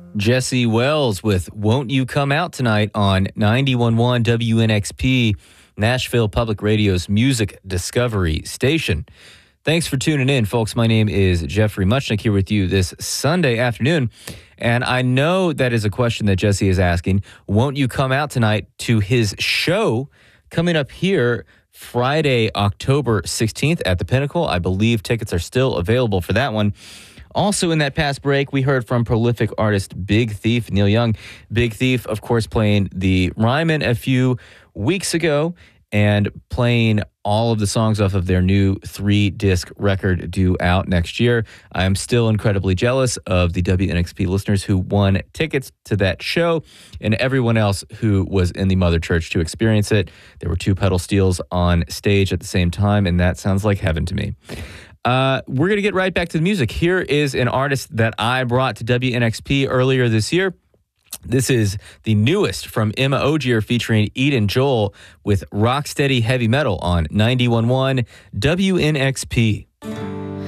Jesse Wells with Won't You Come Out Tonight on 91.1 WNXP, Nashville Public Radio's music discovery station. Thanks for tuning in, folks. My name is Jeffrey Muchnick here with you this Sunday afternoon. And I know that is a question that Jesse is asking. Won't you come out tonight to his show coming up here Friday, October 16th at the Pinnacle? I believe tickets are still available for that one. Also, in that past break, we heard from prolific artist Big Thief, Neil Young. Big Thief, of course, playing the Ryman a few weeks ago and playing all of the songs off of their new 3-disc record due out next year. I am still incredibly jealous of the WNXP listeners who won tickets to that show and everyone else who was in the Mother Church to experience it. There were 2 pedal steels on stage at the same time, and that sounds like heaven to me. We're going to get right back to the music. Here is an artist that I brought to WNXP earlier this year. This is the newest from Emma Ogier featuring Eden Joel with Rocksteady Heavy Metal on 91.1 WNXP.